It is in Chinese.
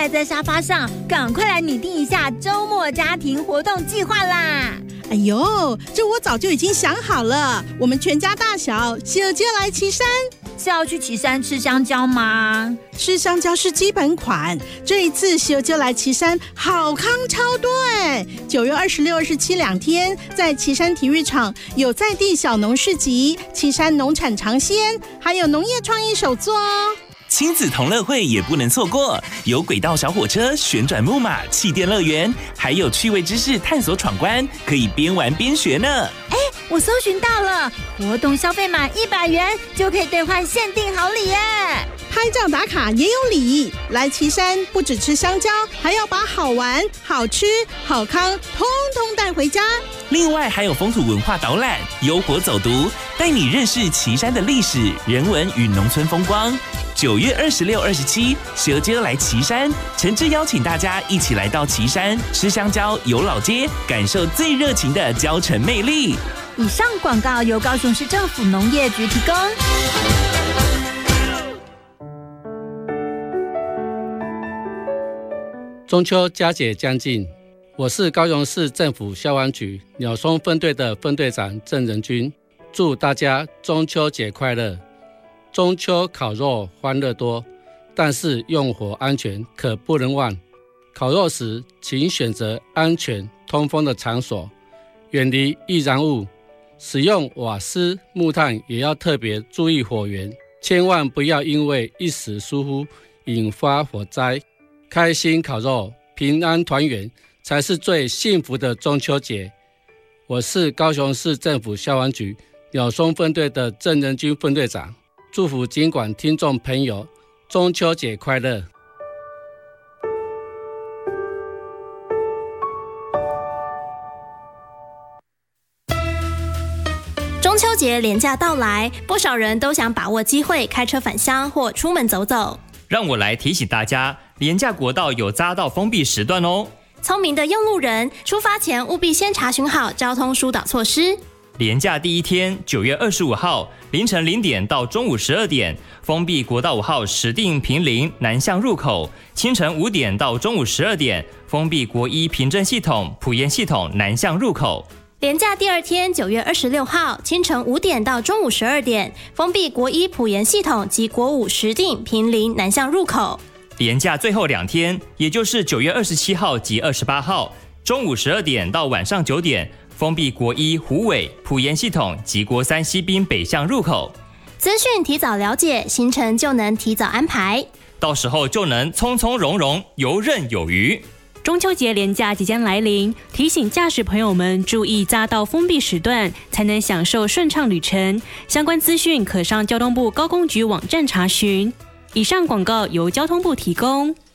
赖在沙发上，赶快来拟定一下周末家庭活动计划啦！ 哎呦，这我早就已经想好了，我们全家大小就来旗山。 是要去旗山吃香蕉吗？ 吃香蕉是基本款，这一次就来旗山好康超多哎！9月26、27两天，在旗山体育场有在地小农市集、旗山农产尝鲜，还有农业创意手作哦。 亲子同乐会也不能错过，有轨道小火车、旋转木马、气垫乐园，还有趣味知识探索闯关，可以边玩边学呢。 我搜寻到了，活动消费满100元就可以兑换限定好礼耶！ 拍照打卡也有礼，来旗山不只吃香蕉，还要把好玩、好吃、好康通通带回家。 另外还有风土文化导览、优活走读，带你认识旗山的历史、人文与农村风光。9月26、27，蛇街来旗山，诚挚邀请大家一起来到旗山吃香蕉、游老街，感受最热情的蕉城魅力。 以上广告由高雄市政府农业局提供。 中秋佳节将近，我是高雄市政府消防局鸟松分队的分队长郑仁君，祝大家中秋节快乐。中秋烤肉欢乐多，但是用火安全可不能忘。烤肉时请选择安全通风的场所，远离易燃物，使用瓦斯、木炭也要特别注意火源，千万不要因为一时疏忽引发火灾。开心烤肉，平安团圆，才是最幸福的中秋节。我是高雄市政府消防局鸟松分队的郑仁君分队长，祝福警广听众朋友中秋节快乐。 中秋节连假到来，不少人都想把握机会开车返乡或出门走走。 让我来提醒大家，连假国道有匝道封闭时段哦。 聪明的用路人，出发前务必先查询好交通疏导措施。 连假第一天，9月25号凌晨0点到中午12点，封闭国道5号石碇坪林南向入口；清晨5点到中午12点，封闭国一平镇系统埔盐系统南向入口。 连假第二天，9月26号清晨5点到中午12点，封闭国一埔盐系统及国五石碇坪林南向入口。 连假最后2天，也就是9月27号及28号，中午12点到晚上9点，封闭国一虎尾埔盐系统及国三西滨北向入口。 资讯提早了解，行程就能提早安排， 到时候就能从从容容，游刃有余。 中秋节连假即将来临，提醒驾驶朋友们注意匝道封闭时段，才能享受顺畅旅程。相关资讯可上交通部高工局网站查询。以上广告由交通部提供。